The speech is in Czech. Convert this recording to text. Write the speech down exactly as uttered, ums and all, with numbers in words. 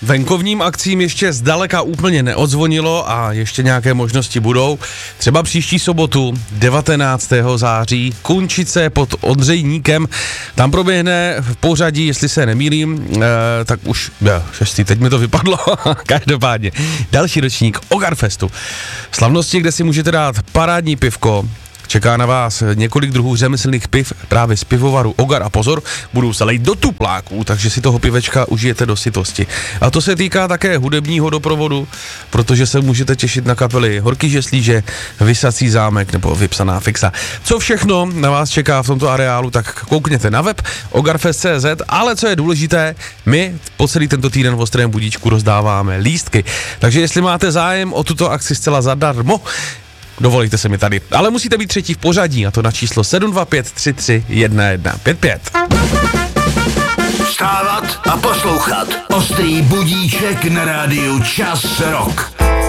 venkovním akcím ještě zdaleka úplně neodzvonilo a ještě nějaké možnosti budou. Třeba příští sobotu, devatenáctého září, Kunčice pod Ondřejníkem. Tam proběhne v pořadí, jestli se nemýlím, eh, tak už, já, šestý, teď mi to vypadlo, každopádně. Další ročník Ogarfestu. Slavnosti, kde si můžete dát parádní pivko. Čeká na vás několik druhů řemeslných piv právě z pivovaru Ogar a pozor, budou se lejt do tupláků, takže si toho pivečka užijete do sytosti. A to se týká také hudebního doprovodu, protože se můžete těšit na kapely Horký žeslíže, Vysací zámek nebo Vypsaná fixa. Co všechno na vás čeká v tomto areálu, tak koukněte na web ogarfest tečka cé zet, ale co je důležité, my po celý tento týden v Ostrém budíčku rozdáváme lístky. Takže jestli máte zájem o tuto akci zcela zadarmo, dovolíte se mi tady, ale musíte být třetí v pořadí, a to na číslo sedm dva pět tři tři jedna jedna pět pět. Vstávat a poslouchat Ostrý budíček na rádiu Čas Rock.